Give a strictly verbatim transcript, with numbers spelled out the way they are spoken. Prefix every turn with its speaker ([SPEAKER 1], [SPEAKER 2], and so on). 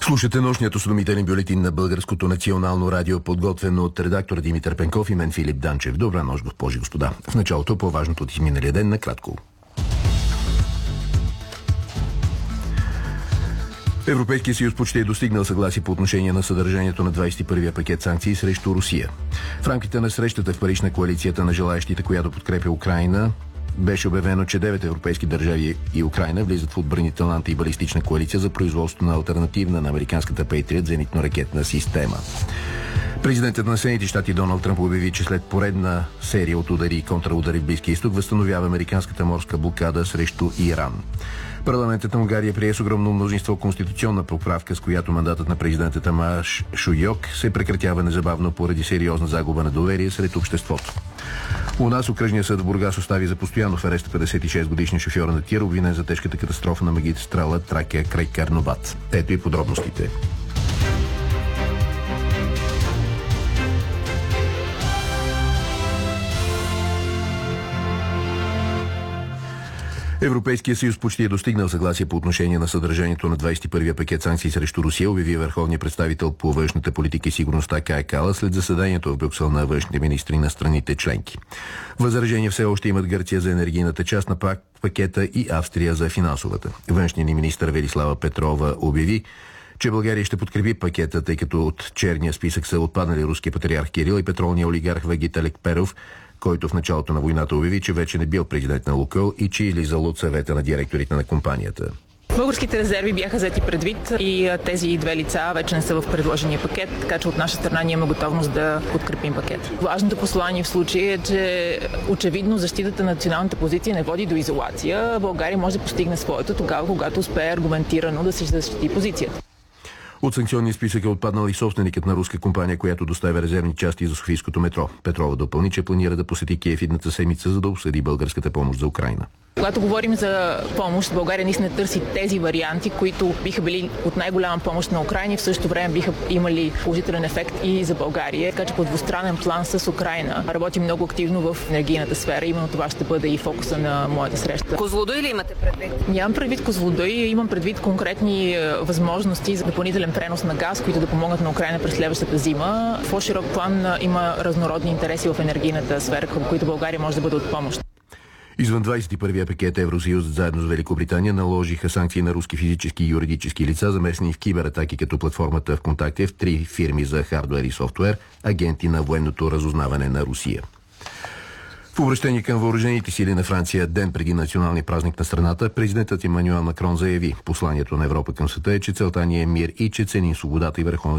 [SPEAKER 1] Слушате нощният осведомителен бюлетин на Българското национално радио, подготвен от редактор Димитър Пенков и мен Филип Данчев. Добра нощ, госпожи и господа. В началото по-важното от изминалия ден накратко. Европейския съюз почти е достигнал съгласие по отношение на съдържанието на двадесет и първия пакет санкции срещу Русия. В рамките на срещата в Париж на коалицията на желаящите, която подкрепя Украйна, беше обявено, че девет европейски държави и Украйна влизат в отбранителната и балистична коалиция за производство на алтернативна на американската Patriot зенитно-ракетна система. Президентът на Съединените щати Доналд Тръмп обяви, че след поредна серия от удари и контраудари в Близкия изток възстановява американската морска блокада срещу Иран. Парламентът на Унгария прие с огромно мнозинство конституционна поправка, с която мандатът на президента Тамаш Шуйок се прекратява незабавно поради сериозна загуба на доверие сред обществото. У нас окръжният съд в Бургас остави за постоянно в ареста петдесет и шест годишния шофьор на тир, обвинен за тежката катастрофа на магистрала Тракия край Карнобат. Ето и подробностите. Европейския съюз почти е достигнал съгласие по отношение на съдържанието на двадесет и първия пакет санкции срещу Русия, обяви върховният представител по външната политика и сигурността Кая Калас след заседанието в Брюксел на външните министри на страните членки. Възражения все още имат Гърция за енергийната част на пакета и Австрия за финансовата. Външният ни министър Велислава Петрова обяви, че България ще подкрепи пакета, тъй като от черния списък са отпаднали руския патриарх Кирил и петролния олигарх Вагиталий Перов, който в началото на войната обяви, че вече не бил президент на Лукойл и че излизал от съвета на директорите на компанията.
[SPEAKER 2] Българските резерви бяха взети предвид и тези две лица вече не са в предложения пакет, така че от наша страна ние имаме готовност да подкрепим пакет. Важното послание в случая е, че очевидно защитата на националната позиция не води до изолация. България може да постигне своето тогава, когато успее аргументирано да си защити позицията.
[SPEAKER 1] От санкционния списък е отпаднал и собственикът на руска компания, която доставя резервни части за софийското метро. Петрова допълни, че планира да посети Киев идната седмица, за да обсъди българската помощ за Украйна.
[SPEAKER 2] Когато говорим за помощ, България наистина търси тези варианти, които биха били от най-голяма помощ на Украйна и в същото време биха имали положителен ефект и за България. Така че по двустранен план с Украйна работим много активно в енергийната сфера. Именно това ще бъде и фокуса на моята среща.
[SPEAKER 3] Козлодуй ли имате предвид?
[SPEAKER 2] Нямам предвид Козлодуй, имам предвид конкретни възможности за допълнителен пренос на газ, които да помогнат на Украйна през следващата зима. В по-широк план има разнородни интереси в енергийната сфера, към които България може да бъде от помощ.
[SPEAKER 1] Извън двадесет и първия пакет Евросъюз заедно с Великобритания наложиха санкции на руски физически и юридически лица, замесени в кибератаки като платформата ВКонтакте в три фирми за хардуер и софтуер, агенти на военното разузнаване на Русия. В обращение към въоръжените сили на Франция ден преди националния празник на страната, президентът Емануел Макрон заяви: посланието на Европа към света е, че целта ни е мир и че ценим свободата и върховенството